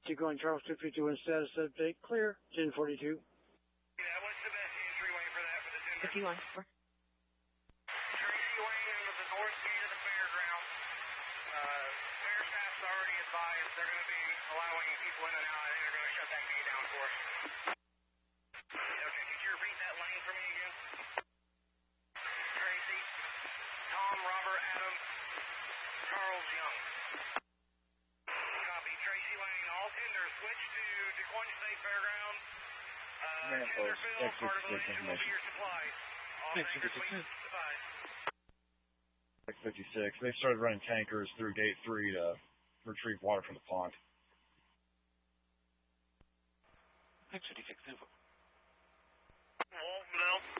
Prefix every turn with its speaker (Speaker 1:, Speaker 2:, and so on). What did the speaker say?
Speaker 1: Going Charles 251 status update. Clear. 1042.
Speaker 2: Yeah, what's the best entryway for that for the 1042?
Speaker 3: 51.
Speaker 2: Tracy Lane into the north gate of the fairgrounds. Fair staff's already advised they're going to be allowing people in and out. I think they're going to shut that gate down for us. Okay, could you repeat that lane for me again? Tracy, Tom, Robert, Adam, Charles Young. Copy. Tracy Lane, all tenders switch to DuQuoin State Fairgrounds. Tender fill, cartilage will be your supplies. All tankers waiting supplies.
Speaker 4: X56. They started running tankers through gate 3 to retrieve water from the pond.
Speaker 3: X56 over.
Speaker 2: Walton